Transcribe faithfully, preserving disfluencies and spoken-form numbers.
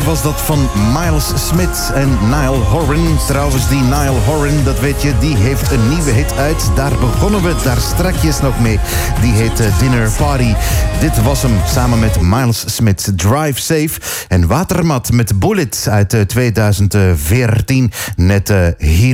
was dat van Miles Smith en Niall Horan. Trouwens, die Niall Horan, dat weet je, die heeft een nieuwe hit uit. Daar begonnen we daar strakjes nog mee. Die heet uh, Dinner Party. Dit was hem samen met Miles Smith. Drive Safe en Watermat met Bullet uit uh, tweeduizend veertien. Net uh, hier.